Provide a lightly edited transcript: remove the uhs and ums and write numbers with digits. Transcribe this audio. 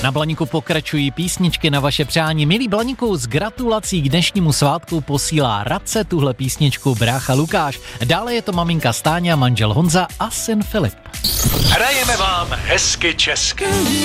Na Blaníku pokračují písničky na vaše přání. Milí Blaníku, s gratulací k dnešnímu svátku posílá Radce tuhle písničku brácha Lukáš. Dále je to maminka Stáňa, manžel Honza a syn Filip. Hrajeme vám hezky česky.